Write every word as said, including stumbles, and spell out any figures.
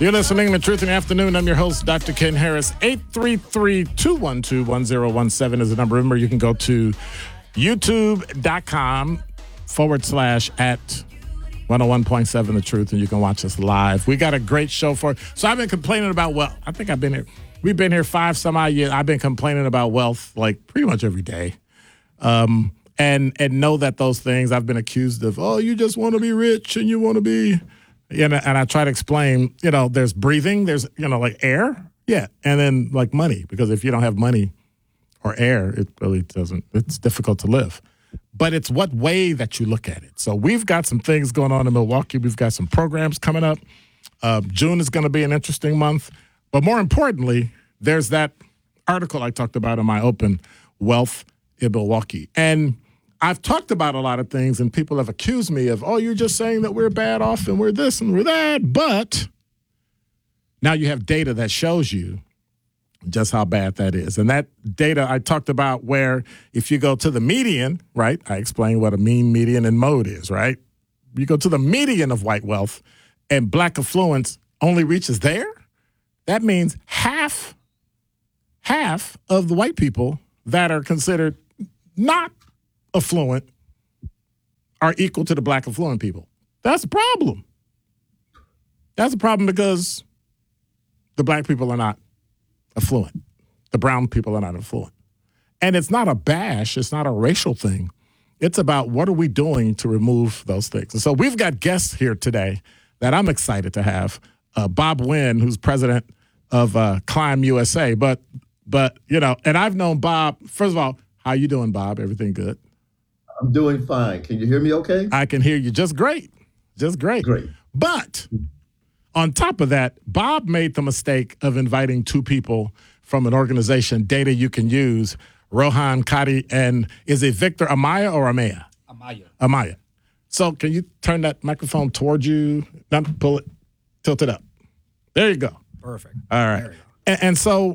You're listening to Truth in the Afternoon. I'm your host, Doctor Ken Harris. eight three three, two one two, one zero one seven is the number. Remember, you can go to youtube.com forward slash at one oh one point seven The Truth, and you can watch us live. We got a great show for it. So I've been complaining about, well, I think I've been here. We've been here five some odd years. I've been complaining about wealth like pretty much every day. Um, and and know that those things I've been accused of, oh, you just want to be rich and you want to be, you know, and I try to explain, you know, there's breathing, there's, you know, like air. Yeah. And then like money, because if you don't have money or air, it really doesn't, it's difficult to live. But it's what way that you look at it. So we've got some things going on in Milwaukee. We've got some programs coming up. Uh, June is going to be an interesting month. But more importantly, there's that article I talked about in my open, Wealth in Milwaukee. And I've talked about a lot of things, and people have accused me of, oh, you're just saying that we're bad off and we're this and we're that. But now you have data that shows you just how bad that is. And that data I talked about, where if you go to the median, right, I explained what a mean, median, and mode is, right? You go to the median of white wealth and black affluence only reaches there. That means half, half of the white people that are considered not affluent are equal to the black affluent people. That's a problem. That's a problem because the black people are not affluent. The brown people are not affluent. And it's not a bash. It's not a racial thing. It's about what are we doing to remove those things. And so we've got guests here today that I'm excited to have. Uh, Bob Wynn, who's president of uh, Climb U S A. But, but you know, and I've known Bob. First of all, how you doing, Bob? Everything good? I'm doing fine. Can you hear me okay? I can hear you just great. Just great. Great. But on top of that, Bob made the mistake of inviting two people from an organization, Data You Can Use, Rohan Kadi, and is it Victor Amaya or Amaya? Amaya. Amaya. So can you turn that microphone towards you? Not pull it, tilt it up. There you go. Perfect. All right. And, and so